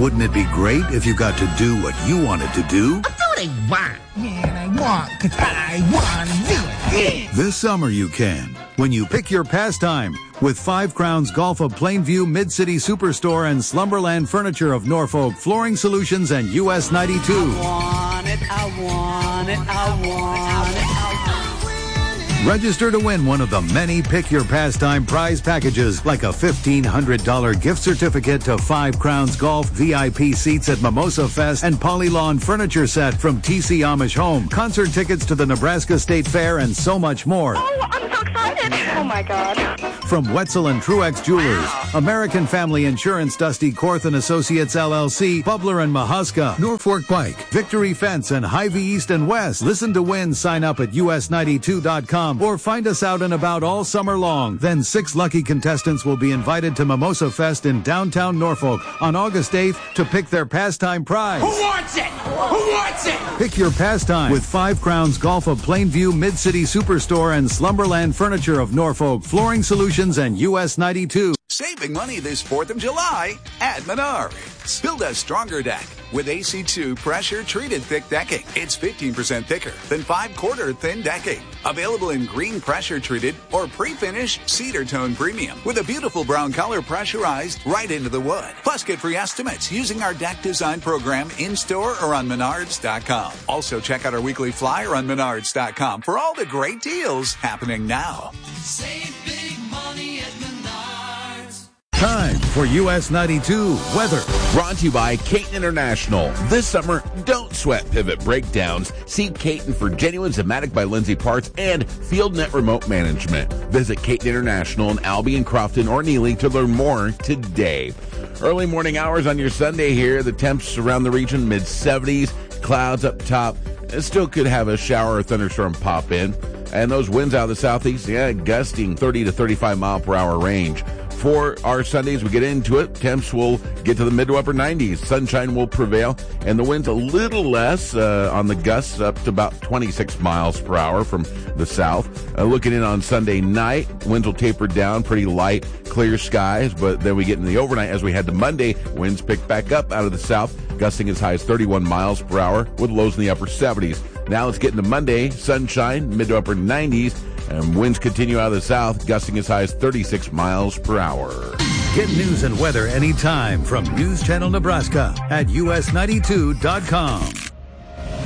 Wouldn't it be great if you got to do what you wanted to do? What do they want? Man, I want, 'cause I want to do it. This summer you can, when you pick your pastime with 5 Crowns Golf of Plainview Mid-City Superstore and Slumberland Furniture of Norfolk, Flooring Solutions, and US 92. I want it, I want it, I want it, I want it. Register to win one of the many Pick Your Pastime prize packages, like a $1,500 gift certificate to 5 Crowns Golf, VIP seats at Mimosa Fest, and Polylawn furniture set from TC Amish Home, concert tickets to the Nebraska State Fair, and so much more. Oh, I'm so excited. Oh, my God. From Wetzel and Truex Jewelers, American Family Insurance, Dusty Korth and Associates LLC, Bubler and Mahuska, Norfolk Bike, Victory Fence, and Hy-Vee East and West. Listen to win. Sign up at us92.com or find us out and about all summer long. Then 6 lucky contestants will be invited to Mimosa Fest in downtown Norfolk on August 8th to pick their pastime prize. Who wants it? Who wants it? Pick your pastime with 5 Crowns Golf of Plainview Mid-City Superstore and Slumberland Furniture of Norfolk, Flooring Solutions, and US 92. Saving money this 4th of July at Menards. Build a stronger deck with AC2 pressure-treated thick decking. It's 15% thicker than 5/4 thin decking. Available in green pressure-treated or pre-finished cedar tone premium with a beautiful brown color pressurized right into the wood. Plus, get free estimates using our deck design program in-store or on Menards.com. Also, check out our weekly flyer on Menards.com for all the great deals happening now. Save big money at Menards. Time for US 92 weather. Brought to you by Caton International. This summer, don't sweat pivot breakdowns. See Caton for genuine Zematic by Lindsay parts and FieldNet remote management. Visit Caton International in Albion, Crofton, or Neely to learn more today. Early morning hours on your Sunday here. The temps around the region, mid-70s. Clouds up top. It still could have a shower or thunderstorm pop in. And those winds out of the southeast, gusting 30 to 35 mile per hour range. For our Sundays, we get into it. Temps will get to the mid to upper 90s. Sunshine will prevail, and the wind's a little less on the gusts, up to about 26 miles per hour from the south. Looking in on Sunday night, winds will taper down, pretty light, clear skies, but then we get in the overnight as we head to Monday. Winds pick back up out of the south, gusting as high as 31 miles per hour with lows in the upper 70s. Now let's get into Monday. Sunshine, mid to upper 90s. And winds continue out of the south, gusting as high as 36 miles per hour. Get news and weather anytime from News Channel Nebraska at us92.com.